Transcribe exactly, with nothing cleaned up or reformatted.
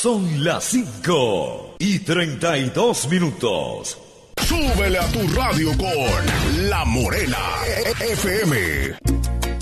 Son las cinco y treinta y dos minutos. Súbele a tu radio con La Morena F M.